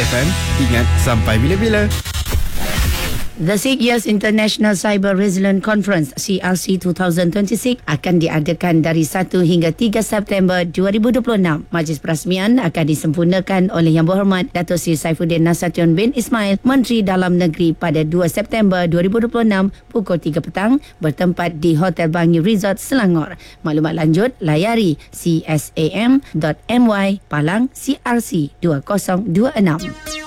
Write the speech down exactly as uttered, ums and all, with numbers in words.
F M. Ingat, sampai bila-bila. The six Years International Cyber Resilience Conference C R C dua ribu dua puluh enam akan diadakan dari satu hingga tiga September dua ribu dua puluh enam. Majlis perasmian akan disempurnakan oleh Yang Berhormat Dato' Seri Saifuddin Nasution bin Ismail, Menteri Dalam Negeri, pada dua September dua ribu dua puluh enam pukul tiga petang bertempat di Hotel Bangi Resort, Selangor. Maklumat lanjut layari c s a m dot m y palang C R C dua ribu dua puluh enam.